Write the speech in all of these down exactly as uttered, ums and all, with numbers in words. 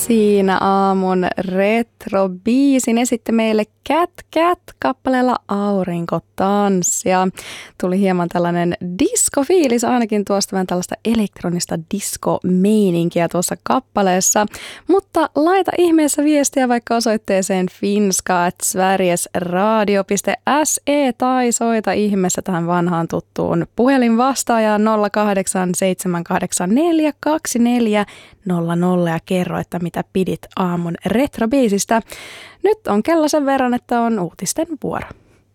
Siinä aamun retrobiisin esitti meille Cat Cat kappaleella Aurinkotanssia. Tuli hieman tällainen diskofiilis, ainakin tuosta vähän tällaista elektronista diskomeininkiä tuossa kappaleessa. Mutta laita ihmeessä viestiä vaikka osoitteeseen finska at sverigesradio piste se tai soita ihmeessä tähän vanhaan tuttuun puhelinvastaajaan nolla kahdeksan seitsemän kahdeksan neljä kaksi neljä nolla nolla ja kerro, että mitä pidit aamun retrobiisistä. Nyt on kello sen verran, että on uutisten vuoro.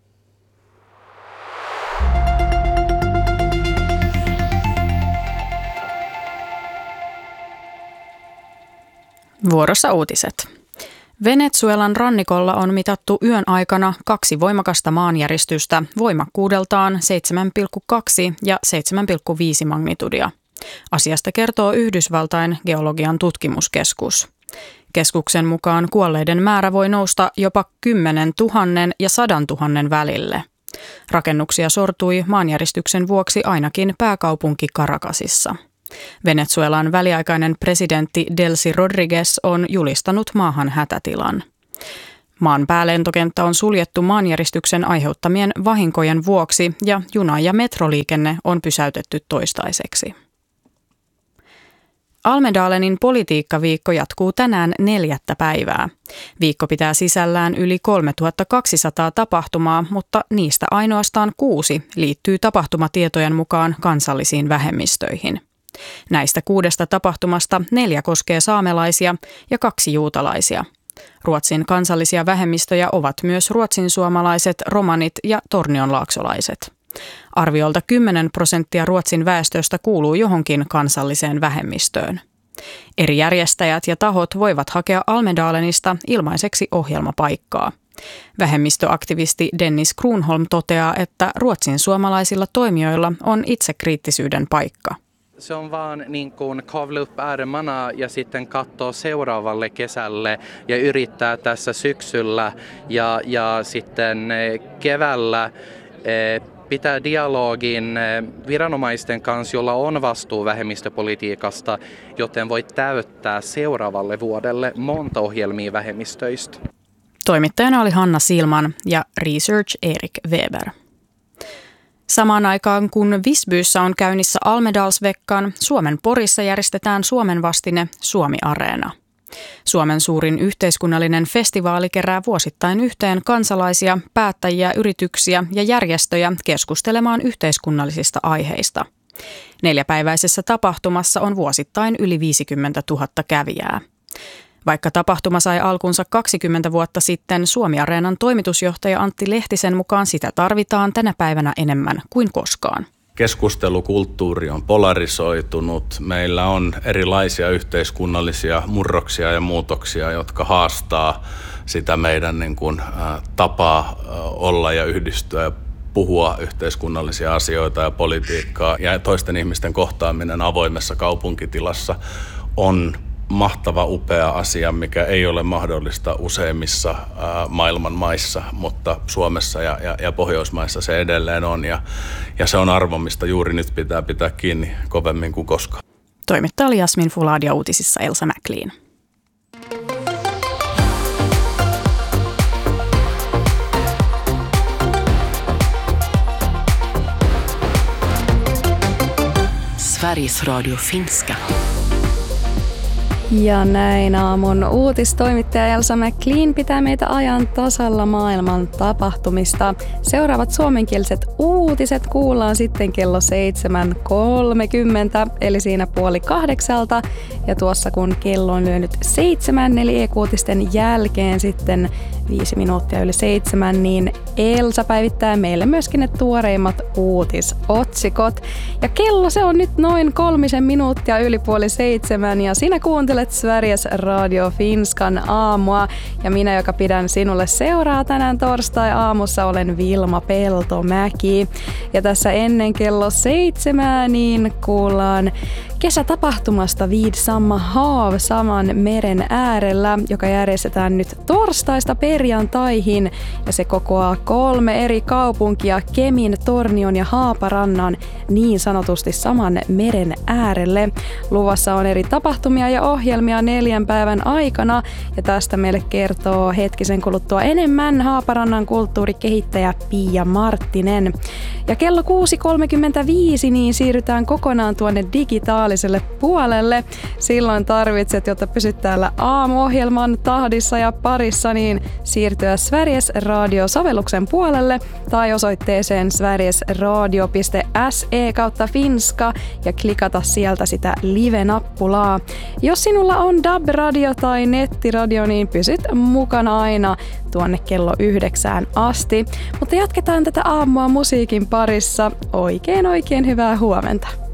Vuorossa uutiset. Venezuelan rannikolla on mitattu yön aikana kaksi voimakasta maanjäristystä voimakkuudeltaan seitsemän pilkku kaksi ja seitsemän pilkku viisi magnitudia. Asiasta kertoo Yhdysvaltain geologian tutkimuskeskus. Keskuksen mukaan kuolleiden määrä voi nousta jopa kymmenen tuhannen ja sadan tuhannen välille. Rakennuksia sortui maanjäristyksen vuoksi ainakin pääkaupunki Caracasissa. Venezuelan väliaikainen presidentti Delcy Rodriguez on julistanut maahan hätätilan. Maan päälentokenttä on suljettu maanjäristyksen aiheuttamien vahinkojen vuoksi ja juna- ja metroliikenne on pysäytetty toistaiseksi. Almedalenin politiikkaviikko jatkuu tänään neljättä päivää. Viikko pitää sisällään yli kolmetuhattakaksisataa tapahtumaa, mutta niistä ainoastaan kuusi liittyy tapahtumatietojen mukaan kansallisiin vähemmistöihin. Näistä kuudesta tapahtumasta neljä koskee saamelaisia ja kaksi juutalaisia. Ruotsin kansallisia vähemmistöjä ovat myös ruotsinsuomalaiset, romanit ja tornionlaaksolaiset. Arviolta kymmenen prosenttia Ruotsin väestöstä kuuluu johonkin kansalliseen vähemmistöön. Eri järjestäjät ja tahot voivat hakea Almedalenista ilmaiseksi ohjelmapaikkaa. Vähemmistöaktivisti Dennis Kronholm toteaa, että ruotsin suomalaisilla toimijoilla on itsekriittisyyden paikka. Se on vaan niin kuin kavla upp ärmarna ja sitten katsoa seuraavalle kesälle ja yrittää tässä syksyllä ja, ja sitten keväällä eh, pitää dialogin viranomaisten kanssa, jolla on vastuu vähemmistöpolitiikasta, joten voi täyttää seuraavalle vuodelle monta ohjelmia vähemmistöistä. Toimittajana oli Hanna Silman ja Research Erik Weber. Samaan aikaan kun Visbyssä on käynnissä Almedalsveckan, Suomen Porissa järjestetään Suomen vastine Suomi-areena. Suomen suurin yhteiskunnallinen festivaali kerää vuosittain yhteen kansalaisia, päättäjiä, yrityksiä ja järjestöjä keskustelemaan yhteiskunnallisista aiheista. Neljäpäiväisessä tapahtumassa on vuosittain yli viisikymmentätuhatta kävijää. Vaikka tapahtuma sai alkunsa kaksikymmentä vuotta sitten, Suomi-areenan toimitusjohtaja Antti Lehtisen mukaan sitä tarvitaan tänä päivänä enemmän kuin koskaan. Keskustelukulttuuri on polarisoitunut. Meillä on erilaisia yhteiskunnallisia murroksia ja muutoksia, jotka haastaa sitä meidän niin kuin, ä, tapaa ä, olla ja yhdistyä ja puhua yhteiskunnallisia asioita ja politiikkaa. Ja toisten ihmisten kohtaaminen avoimessa kaupunkitilassa on mahtava, upea asia, mikä ei ole mahdollista useimmissa ää, maailman maissa, mutta Suomessa ja, ja, ja Pohjoismaissa se edelleen on. Ja, ja se on arvo, mistä juuri nyt pitää pitää kiinni kovemmin kuin koskaan. Toimittaja oli Jasmin Fulad ja uutisissa Elsa McLean. Sveriges Radio Finska. Ja näin aamun uutistoimittaja Elsa McLean pitää meitä ajan tasalla maailman tapahtumista. Seuraavat suomenkieliset uutiset kuullaan sitten kello seitsemän kolmekymmentä, eli siinä puoli kahdeksalta. Ja tuossa kun kello on lyönyt seitsemän, eli E K-uutisten jälkeen sitten viisi minuuttia yli seitsemän, niin Elsa päivittää meille myöskin ne tuoreimmat uutisotsikot. Ja kello se on nyt noin kolmisen minuuttia yli puoli seitsemän, ja sinä kuuntelet Sveriges Radio Finskan aamua. Ja minä, joka pidän sinulle seuraa tänään torstai-aamussa, olen Vilma Peltomäki. Ja tässä ennen kello seitsemää niin kuullaan kesätapahtumasta Vid samma hav saman meren äärellä, joka järjestetään nyt torstaista perjantaihin ja se kokoaa kolme eri kaupunkia Kemin, Tornion ja Haaparannan niin sanotusti saman meren äärelle. Luvassa on eri tapahtumia ja ohjelmia neljän päivän aikana ja tästä meille kertoo hetkisen kuluttua enemmän Haaparannan kulttuurikehittäjä Pia Marttinen. Ja kello kuusi kolmekymmentäviisi niin siirrytään kokonaan tuonne digitaaliselle puolelle. Silloin tarvitset, jotta pysyt täällä aamuohjelman tahdissa ja parissa, niin siirtyä Sveriges Radio-sovelluksen puolelle tai osoitteeseen sverigesradio piste se kautta finska ja klikata sieltä sitä live-nappulaa. Jos sinulla on D A B-radio tai nettiradio, niin pysyt mukana aina tuonne kello yhdeksään asti. Mutta jatketaan tätä aamua musiikin parissa. Oikein oikein hyvää huomenta.